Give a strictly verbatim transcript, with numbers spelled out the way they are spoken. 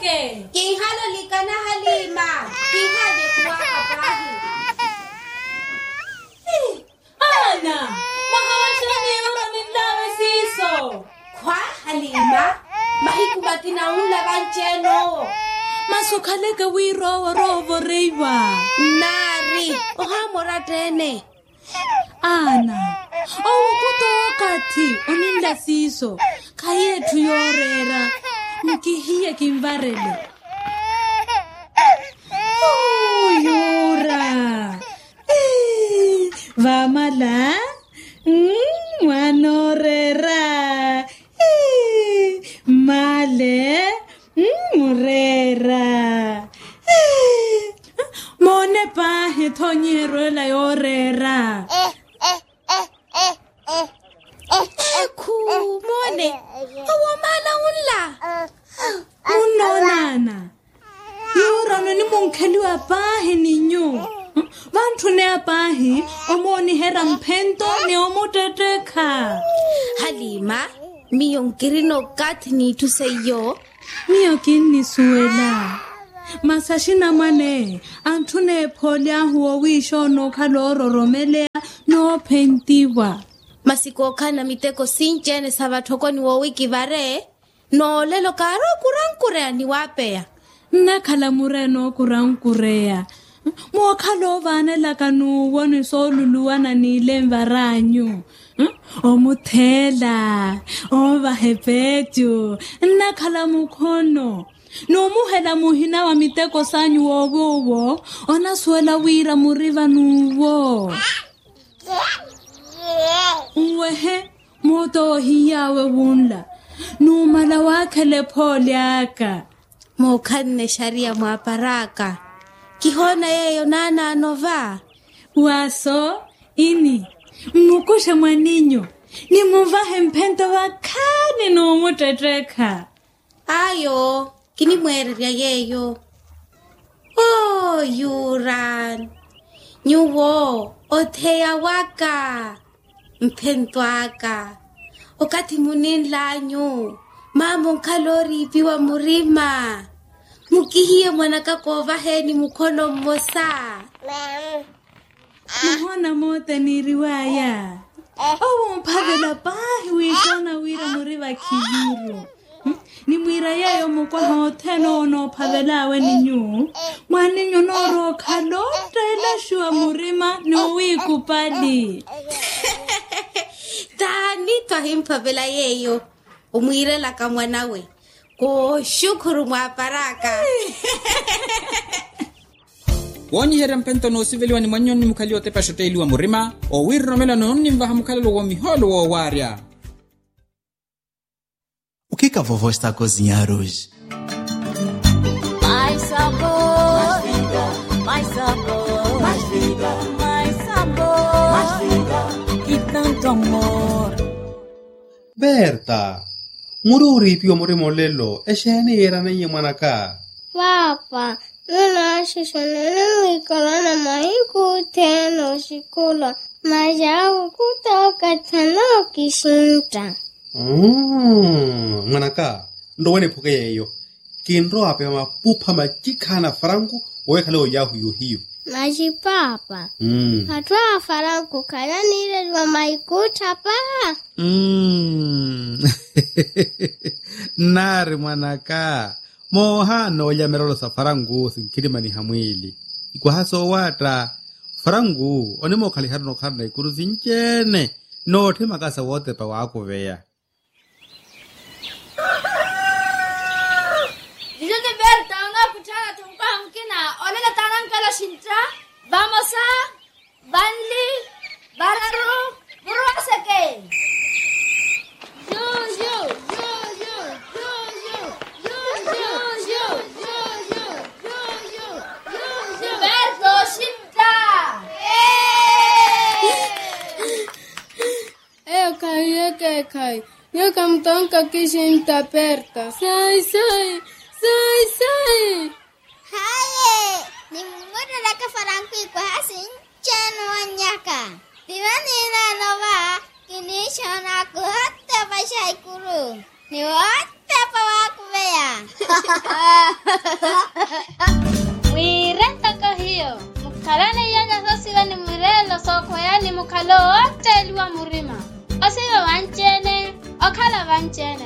seke. King halo likana halima. King hadi kuwa kapahi. Ana, mahasha ni uro nindawe siso. Kwa halima, mahikubati na ula bancheno. Masukaleka wiro rovo reiwa. Nari, oha moratene. Ana, owu kuto wakati oninda siso. Kaye tuyorera. Mkihiye kimvarele. Oh, yura. Eh, vamala. Mm, wanorera. Eh, male. Mm, murera. Eh, mone pahe tonyero la yorera. Eku, mone. Awamala unla. Unonana. Yura no ni monkeli wa pahe ninyo. Vantu ne apahi omoni hera mpento ne omoteteka. Halima, miyong kirino katni tu sayo. Miyo kini suela. Masashina mane antune polia huo wisho no kaloro romelea no pentiwa. Masiko kana miteko sinchene sabatoko ni wo wiki vare. No lelo karo kurankurea ni wapea. Nakala mureno kurankurea. Mwakalo vane lakanu wone soluluwana ni lemvaranyu. Omuthela, ovahepetu, nakala mukhono. No muhela muhina wa miteko sanyu wowowo, ona suela wira muriva nuwo. Uwehe, moto hiyawe wunla. Numala wakele poliaka. Mokane sharia mwaparaka. Kihona yeyo nana anova. Waso, ini. Mnukushe mwaninyo. Ni muvahe mpento wakane no mutetreka. Ayo, kini mwereria yeyo. Oh, yuran. Nyuwo, oteya waka. Mpento waka. Okati munin lanyo. Mambo kalori piwa murima. Mukihiye mwanaka kovahe ni mukono mmosa. Muhona mote ni riwaya. Owo mpavela pahi wishona wira muriva kiviro. Ni mwira yayo mukwa hoteno ono pavelawe ni nyu. Mwani nyo noro kalota ila shua murima ni wiku pali. Tani twahimpavela yeyo. Umwire laka mwanawe. Ko shukuru mwaparaka. Wonyi hera mpento no siveliwa ni mwanyoni mukali wa tepa shote iliwa murima. O wirro mela no ni mvaha mukali wa miholo wa waria. O que que a vovó está a cozinhar hoje? Mais sabor, mais vida, mais sabor, mais vida, mais sabor, mais vida e tanto amor. Berta, mururi pio murimo lelo, eshene era nenye mwanaka. Papa, nuna shishonene wikolana maiku teno shikula, majawu kutoka tano kishinta. Mm, mwanaka, ndo wene puke yeyo. Kinro ape mapupa majikana farangu, owe kale oyahu yuhiyo. Maji papa. Mm. Hatua farangu kaya nile wa maikuta pa. Mm. Nari mwanaka. Mohano ya merolo sa farangu sinkirima ni hamwili. Ikuwa haso wata. Farangu, onimo kalihari no karna ikuru zinchene. No te makasa wote pa wako vea. Dijote Berta, unga kutana tumpa mkina. Onena tanang kala shintra. Vamos a Banli, Bararu, Burwasake. Yo, yo, yo, yo, yo, yo, yo, yo, yo, yo, yo, yo, yo, yo, yo. Berto, shintra. Eh, kai, eh, kai. Yo kamtonka kishinta Berta. Sai, sai, sai, sai. Haye, ni mungudu laka farangu ikuwa hasin chenu wanyaka. Diba nila nova, kinishona kuhote pa shaikuru. Ni wote pa waku bea. Mwirenta kwa hiyo. Mukalane yanya sosiwa ni mwirelo soko yani mukalo ote liwa murima. Osiwa wanchene, okala wanchene.